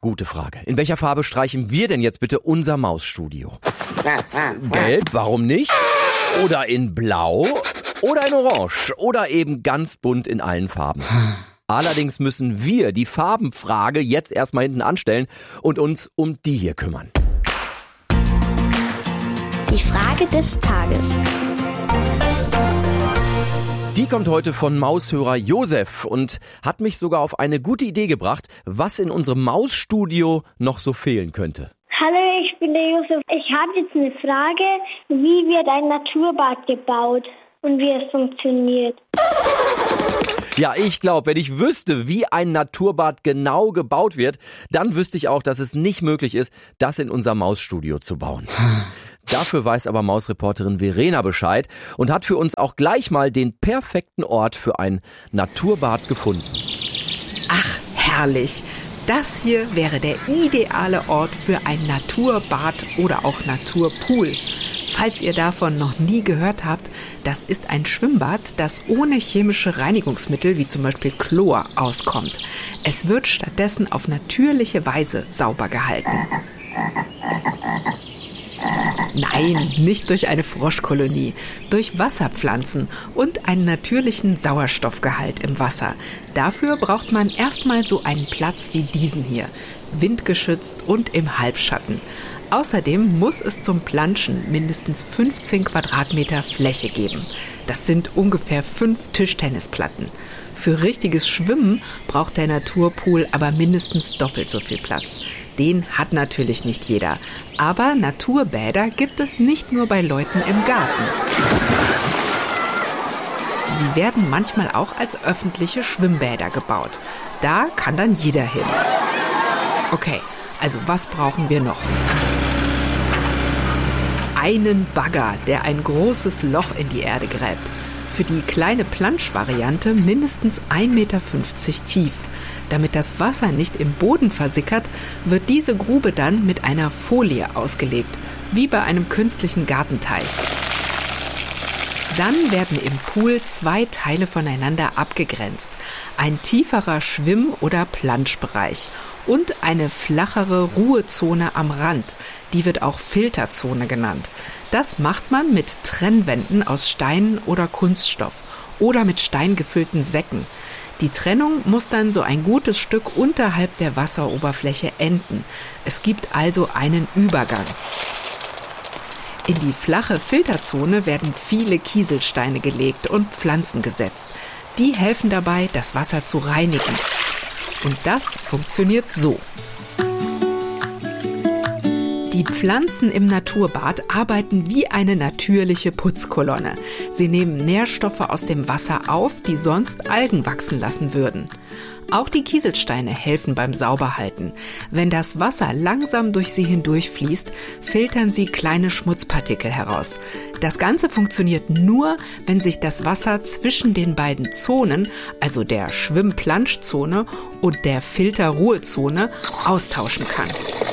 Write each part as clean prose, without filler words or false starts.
gute Frage. In welcher Farbe streichen wir denn jetzt bitte unser Mausstudio? Gelb, warum nicht? Oder in Blau? Oder in Orange? Oder eben ganz bunt in allen Farben? Allerdings müssen wir die Farbenfrage jetzt erstmal hinten anstellen und uns um die hier kümmern. Die Frage des Tages. Die kommt heute von Maushörer Josef und hat mich sogar auf eine gute Idee gebracht, was in unserem Mausstudio noch so fehlen könnte. Hallo, ich bin der Josef. Ich habe jetzt eine Frage, wie wird ein Naturbad gebaut und wie es funktioniert? Ja, ich glaube, wenn ich wüsste, wie ein Naturbad genau gebaut wird, dann wüsste ich auch, dass es nicht möglich ist, das in unser Mausstudio zu bauen. Dafür weiß aber Mausreporterin Verena Bescheid und hat für uns auch gleich mal den perfekten Ort für ein Naturbad gefunden. Ach, herrlich. Das hier wäre der ideale Ort für ein Naturbad oder auch Naturpool. Falls ihr davon noch nie gehört habt, das ist ein Schwimmbad, das ohne chemische Reinigungsmittel wie zum Beispiel Chlor auskommt. Es wird stattdessen auf natürliche Weise sauber gehalten. Nein, nicht durch eine Froschkolonie, durch Wasserpflanzen und einen natürlichen Sauerstoffgehalt im Wasser. Dafür braucht man erstmal so einen Platz wie diesen hier, windgeschützt und im Halbschatten. Außerdem muss es zum Planschen mindestens 15 Quadratmeter Fläche geben. Das sind ungefähr 5 Tischtennisplatten. Für richtiges Schwimmen braucht der Naturpool aber mindestens doppelt so viel Platz. Den hat natürlich nicht jeder. Aber Naturbäder gibt es nicht nur bei Leuten im Garten. Sie werden manchmal auch als öffentliche Schwimmbäder gebaut. Da kann dann jeder hin. Okay, also was brauchen wir noch? Einen Bagger, der ein großes Loch in die Erde gräbt. Für die kleine Planschvariante mindestens 1,50 Meter tief. Damit das Wasser nicht im Boden versickert, wird diese Grube dann mit einer Folie ausgelegt, wie bei einem künstlichen Gartenteich. Dann werden im Pool 2 Teile voneinander abgegrenzt. Ein tieferer Schwimm- oder Planschbereich und eine flachere Ruhezone am Rand. Die wird auch Filterzone genannt. Das macht man mit Trennwänden aus Steinen oder Kunststoff oder mit steingefüllten Säcken. Die Trennung muss dann so ein gutes Stück unterhalb der Wasseroberfläche enden. Es gibt also einen Übergang. In die flache Filterzone werden viele Kieselsteine gelegt und Pflanzen gesetzt. Die helfen dabei, das Wasser zu reinigen. Und das funktioniert so. Die Pflanzen im Naturbad arbeiten wie eine natürliche Putzkolonne. Sie nehmen Nährstoffe aus dem Wasser auf, die sonst Algen wachsen lassen würden. Auch die Kieselsteine helfen beim Sauberhalten. Wenn das Wasser langsam durch sie hindurchfließt, filtern sie kleine Schmutzpartikel heraus. Das Ganze funktioniert nur, wenn sich das Wasser zwischen den beiden Zonen, also der Schwimm-Planschzone und der Filter-Ruhezone, austauschen kann.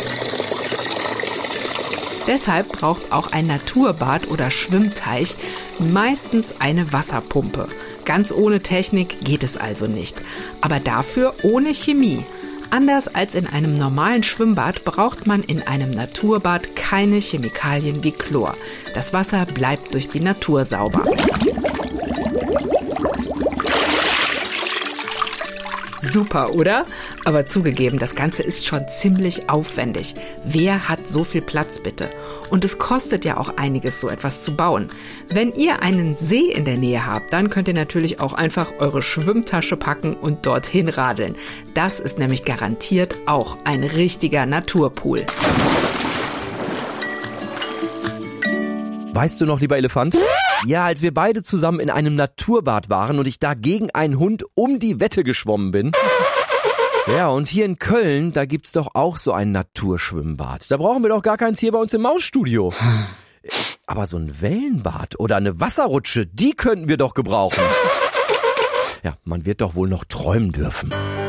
Deshalb braucht auch ein Naturbad oder Schwimmteich meistens eine Wasserpumpe. Ganz ohne Technik geht es also nicht. Aber dafür ohne Chemie. Anders als in einem normalen Schwimmbad braucht man in einem Naturbad keine Chemikalien wie Chlor. Das Wasser bleibt durch die Natur sauber. Super, oder? Aber zugegeben, das Ganze ist schon ziemlich aufwendig. Wer hat so viel Platz bitte? Und es kostet ja auch einiges, so etwas zu bauen. Wenn ihr einen See in der Nähe habt, dann könnt ihr natürlich auch einfach eure Schwimmtasche packen und dorthin radeln. Das ist nämlich garantiert auch ein richtiger Naturpool. Weißt du noch, lieber Elefant? Ja, als wir beide zusammen in einem Naturbad waren und ich da gegen einen Hund um die Wette geschwommen bin. Ja, und hier in Köln, da gibt's doch auch so ein Naturschwimmbad. Da brauchen wir doch gar keins hier bei uns im Mausstudio. Aber so ein Wellenbad oder eine Wasserrutsche, die könnten wir doch gebrauchen. Ja, man wird doch wohl noch träumen dürfen.